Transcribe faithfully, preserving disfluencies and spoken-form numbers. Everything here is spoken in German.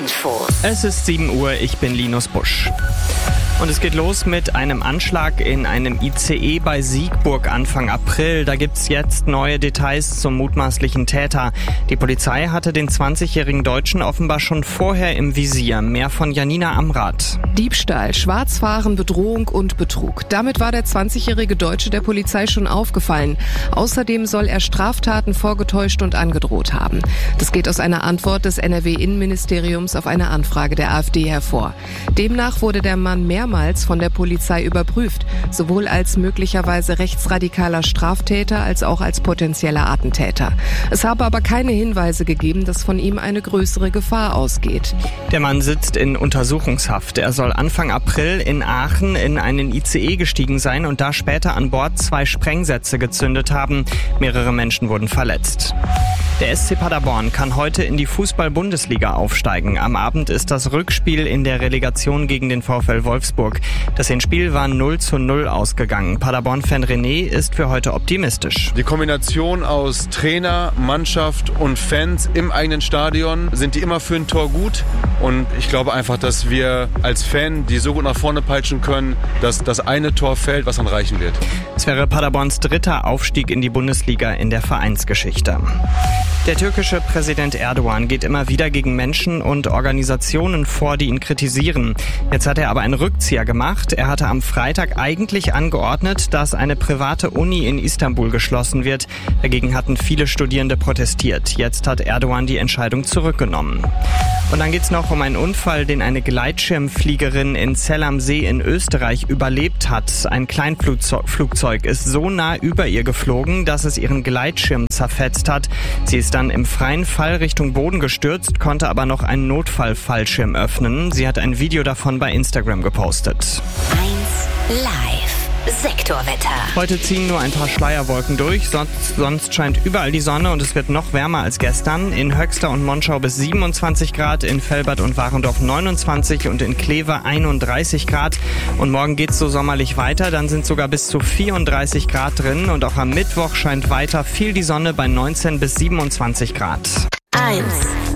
Info. Es ist sieben Uhr, ich bin Linus Busch. Und es geht los mit einem Anschlag in einem I C E bei Siegburg Anfang April. Da gibt's jetzt neue Details zum mutmaßlichen Täter. Die Polizei hatte den zwanzigjährigen Deutschen offenbar schon vorher im Visier. Mehr von Janina Amrath. Diebstahl, Schwarzfahren, Bedrohung und Betrug. Damit war der zwanzigjährige Deutsche der Polizei schon aufgefallen. Außerdem soll er Straftaten vorgetäuscht und angedroht haben. Das geht aus einer Antwort des N R W-Innenministeriums auf eine Anfrage der AfD hervor. Demnach wurde der Mann mehrmals von der Polizei überprüft, sowohl als möglicherweise rechtsradikaler Straftäter als auch als potenzieller Attentäter. Es habe aber keine Hinweise gegeben, dass von ihm eine größere Gefahr ausgeht. Der Mann sitzt in Untersuchungshaft. Er soll Anfang April in Aachen in einen I C E gestiegen sein und da später an Bord zwei Sprengsätze gezündet haben. Mehrere Menschen wurden verletzt. Der S C Paderborn kann heute in die Fußball-Bundesliga aufsteigen. Am Abend ist das Rückspiel in der Relegation gegen den VfL Wolfsburg. Das Hinspiel war null zu null ausgegangen. Paderborn-Fan René ist für heute optimistisch. Die Kombination aus Trainer, Mannschaft und Fans im eigenen Stadion, sind die immer für ein Tor gut. Und ich glaube einfach, dass wir als Fan die so gut nach vorne peitschen können, dass das eine Tor fällt, was dann reichen wird. Es wäre Paderborns dritter Aufstieg in die Bundesliga in der Vereinsgeschichte. Der türkische Präsident Erdogan geht immer wieder gegen Menschen und Organisationen vor, die ihn kritisieren. Jetzt hat er aber einen Rückzieher gemacht. Er hatte am Freitag eigentlich angeordnet, dass eine private Uni in Istanbul geschlossen wird. Dagegen hatten viele Studierende protestiert. Jetzt hat Erdogan die Entscheidung zurückgenommen. Und dann geht's noch um einen Unfall, den eine Gleitschirmfliegerin in Zell am See in Österreich überlebt hat. Ein Kleinflugzeug ist so nah über ihr geflogen, dass es ihren Gleitschirm zerfetzt hat. Sie ist dann im freien Fall Richtung Boden gestürzt, konnte aber noch einen Notfallfallschirm öffnen. Sie hat ein Video davon bei Instagram gepostet. eins Live. Sektorwetter. Heute ziehen nur ein paar Schleierwolken durch, sonst, sonst scheint überall die Sonne und es wird noch wärmer als gestern. In Höxter und Monschau bis siebenundzwanzig Grad, in Velbert und Warendorf neunundzwanzig und in Kleve einunddreißig Grad. Und morgen geht's so sommerlich weiter, dann sind sogar bis zu vierunddreißig Grad drin und auch am Mittwoch scheint weiter viel die Sonne bei neunzehn bis siebenundzwanzig Grad. eins